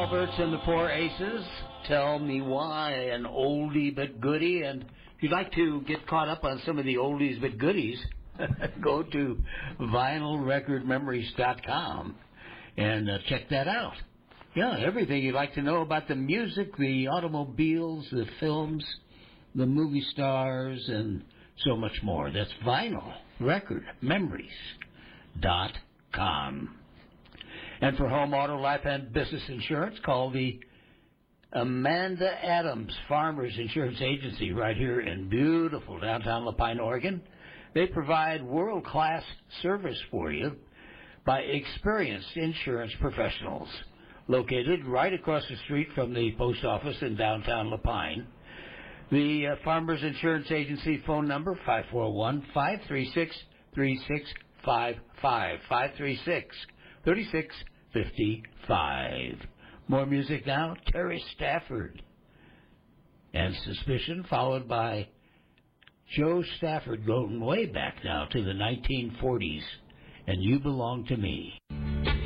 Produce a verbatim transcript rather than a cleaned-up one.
Alberts and the Four Aces, Tell Me Why, an oldie but goodie. And if you'd like to get caught up on some of the oldies but goodies, go to vinyl record memories dot com and uh, check that out. Yeah, everything you'd like to know about the music, the automobiles, the films, the movie stars, and so much more. That's vinyl record memories dot com. And for home, auto, life, and business insurance, call the Amanda Adams Farmers Insurance Agency right here in beautiful downtown La Pine, Oregon. They provide world-class service for you by experienced insurance professionals located right across the street from the post office in downtown La Pine. The uh, Farmers Insurance Agency phone number, five four one, five three six, three six five five, five three six, three six five five. More music now, Terry Stafford and Suspicion, followed by Joe Stafford, going way back now to the nineteen forties, and You Belong to Me.